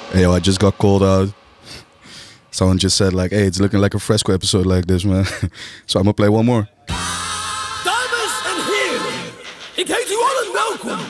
Hey, yo, I just got called out. Someone just said like, hey, it's looking like a Fresco episode like this, man. So I'm gonna play one more. Dames en heren, ik heet u allen welkom